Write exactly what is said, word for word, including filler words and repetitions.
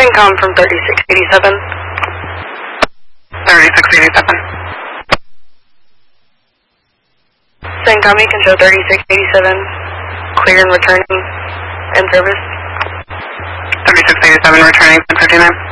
CENTCOM from thirty-six eighty-seven. thirty-six eighty-seven. CENTCOM, you can show thirty-six eighty-seven, clear and returning, in service. thirty-six eighty-seven, returning ten fifty-nine.